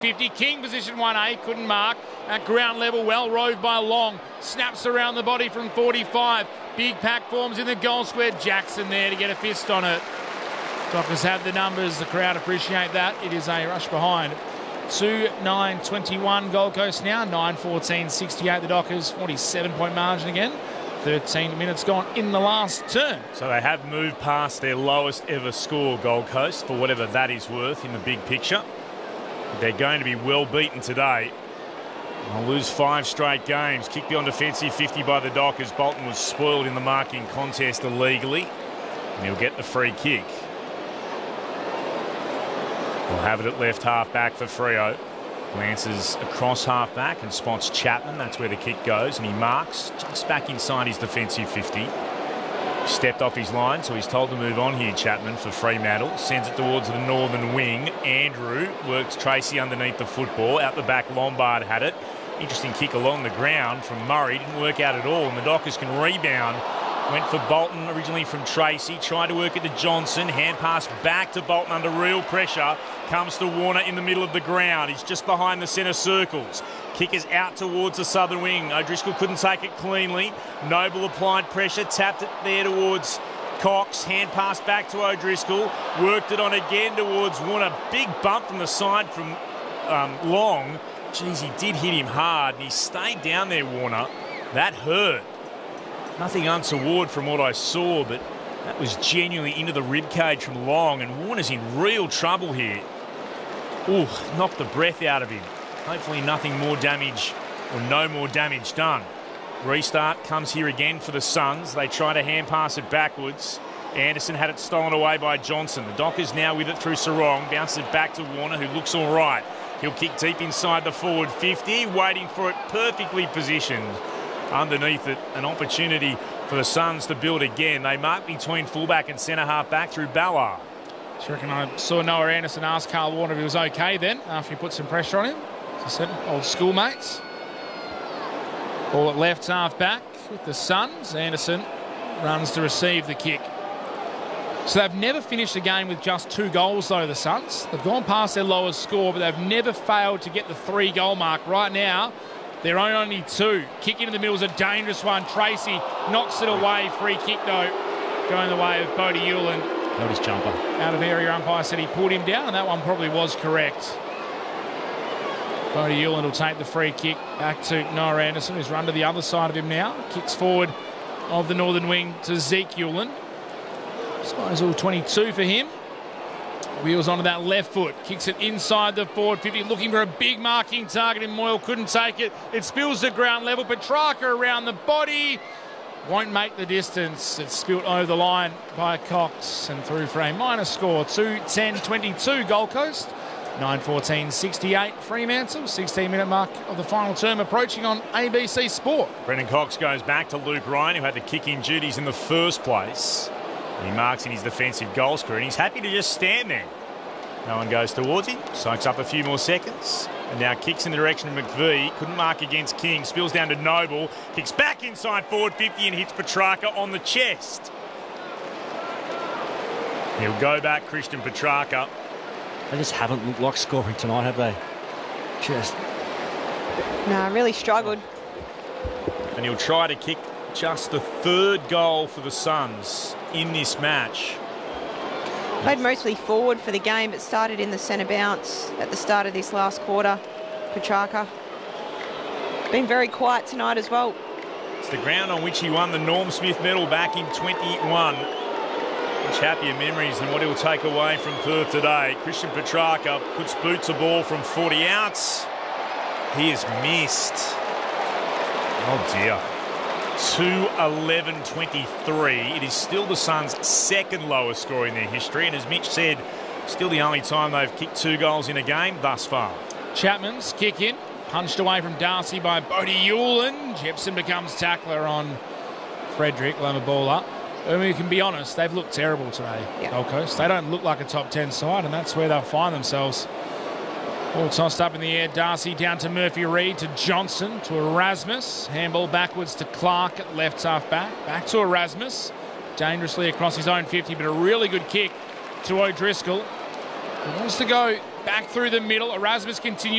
50. King position 1A, couldn't mark. At ground level, well rode by Long. Snaps around the body from 45. Big pack forms in the goal square. Jackson there to get a fist on it. Dockers have the numbers. The crowd appreciate that. It is a rush behind. 2-9-21 Gold Coast now. 9-14-68 the Dockers. 47-point margin again. 13 minutes gone in the last turn. So they have moved past their lowest ever score, Gold Coast, for whatever that is worth in the big picture. They're going to be well beaten today. They'll lose 5 straight games. Kicked beyond defensive 50 by the Dockers. Bolton was spoiled in the marking contest illegally. And he'll get the free kick. We'll have it at left half back for Freo. Glances across half back and spots Chapman. That's where the kick goes. And he marks just back inside his defensive 50. Stepped off his line, so he's told to move on here, Chapman, for Fremantle. Sends it towards the northern wing. Andrew works Tracy underneath the football. Out the back, Lombard had it. Interesting kick along the ground from Murray. Didn't work out at all, and the Dockers can rebound. Went for Bolton originally from Tracy. Tried to work it to Johnson. Hand pass back to Bolton under real pressure. Comes to Warner in the middle of the ground. He's just behind the centre circles. Kick is out towards the southern wing. O'Driscoll couldn't take it cleanly. Noble applied pressure. Tapped it there towards Cox. Hand pass back to O'Driscoll. Worked it on again towards Warner. Big bump from the side from Long. Geez, he did hit him hard. And he stayed down there, Warner. That hurt. Nothing untoward from what I saw, but that was genuinely into the ribcage from Long, and Warner's in real trouble here. Ooh, knocked the breath out of him. Hopefully nothing more damage or no more damage done. Restart comes here again for the Suns. They try to hand pass it backwards. Anderson had it stolen away by Johnson. The Dockers now with it through Sarong. Bounces it back to Warner, who looks all right. He'll kick deep inside the forward 50, waiting for it, perfectly positioned. Underneath it, an opportunity for the Suns to build again. They mark between fullback and centre half back through Ballard. I reckon I saw Noah Anderson ask Carl Warner if he was okay then, after he put some pressure on him. As I said, old schoolmates. Ball at left half back with the Suns. Anderson runs to receive the kick. So they've never finished a game with just 2 goals though, the Suns. They've gone past their lowest score, but they've never failed to get the 3-goal mark. Right now, they're only 2. Kick into the middle is a dangerous one. Tracy knocks it away. Free kick, though, going the way of Bodie Hewland. Held his jumper. Out of area, umpire said he pulled him down, and that one probably was correct. Bodie Hewland will take the free kick back to Noah Anderson, who's run to the other side of him now. Kicks forward of the northern wing to Zeke Hewland. Disposal 22 for him. Wheels onto that left foot. Kicks it inside the forward 50. Looking for a big marking target, and Moyle couldn't take it. It spills to ground level. Petrarca around the body. Won't make the distance. It's spilt over the line by Cox and through for a minor score. 2-10-22 Gold Coast. 9-14-68 Fremantle. 16-minute mark of the final term approaching on ABC Sport. Brendan Cox goes back to Luke Ryan, who had the kicking duties in the first place. He marks in his defensive goal scorer, and he's happy to just stand there. No one goes towards him, soaks up a few more seconds, and now kicks in the direction of McVie. Couldn't mark against King, spills down to Noble, kicks back inside forward 50 and hits Petrarca on the chest. He'll go back, Christian Petrarca. They just haven't looked like scoring tonight, have they? Just. No, really struggled. And he'll try to kick just the 3rd goal for the Suns in this match. Played mostly forward for the game, but started in the centre bounce at the start of this last quarter. Petrarca. Been very quiet tonight as well. It's the ground on which he won the Norm Smith medal back in 21. Much happier memories than what he'll take away from Perth today. Christian Petrarca puts boots a ball from 40 outs. He has missed. Oh dear. 2-11-23. It is still the Suns' 2nd lowest score in their history, and as Mitch said, still the only time they've kicked 2 goals in a game thus far. Chapman's kick in, punched away from Darcy by Bodie Hewland. Jepson becomes tackler on Frederick Lamabola. I mean, we can be honest, they've looked terrible today, Gold Coast. They don't look like a top 10 side, and that's where they'll find themselves. All tossed up in the air. Darcy down to Murphy-Reid, to Johnson, to Erasmus. Handball backwards to Clark at left half back. Back to Erasmus. Dangerously across his own 50, but a really good kick to O'Driscoll. He wants to go back through the middle. Erasmus continues